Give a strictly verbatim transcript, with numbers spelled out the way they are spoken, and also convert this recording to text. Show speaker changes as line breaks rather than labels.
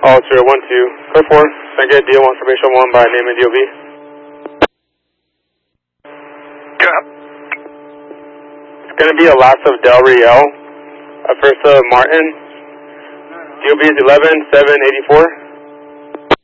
All zero one two, code four, can I get D O one information one by name and D O B?
Yeah.
It's going to be a last of Del Riel, a first of Martin, D O B is eleven seven eighty-four.